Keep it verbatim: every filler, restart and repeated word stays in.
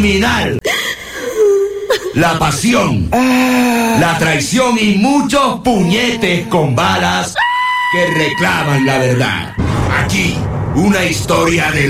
criminal, la pasión, la traición y muchos puñetes con balas que reclaman la verdad. Aquí, una historia de